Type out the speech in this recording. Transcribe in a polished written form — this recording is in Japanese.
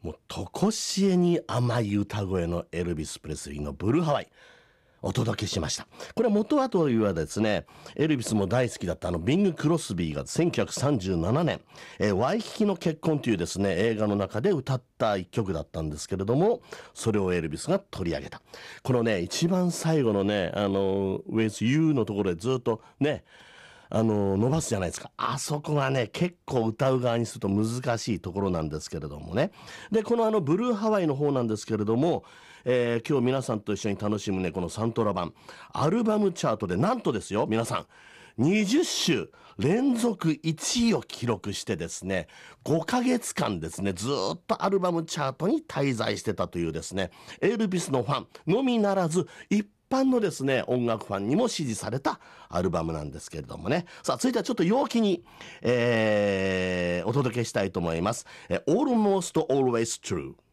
もう常しえに甘い歌声のエルビス・プレスリーのブルーハワイお届けしました。これは元はというはですね、エルビスも大好きだったビング・クロスビーが1937年、ワイキキの結婚というですね、映画の中で歌った一曲だったんですけれども、それをエルビスが取り上げた。このね、一番最後のね、With You のところでずっとね、伸ばすじゃないですか。あそこがね、結構歌う側にすると難しいところなんですけれどもね。で、このブルーハワイの方なんですけれども、今日皆さんと一緒に楽しむね、このサントラ版、アルバムチャートでなんとですよ、皆さん、20週連続1位を記録してですね、5ヶ月間ですね、ずっとアルバムチャートに滞在してたというですね、エルビスのファンのみならず、一般のですね、音楽ファンにも支持されたアルバムなんですけれどもね。さあ、続いてはちょっと陽気に、お届けしたいと思います。Almost Always True。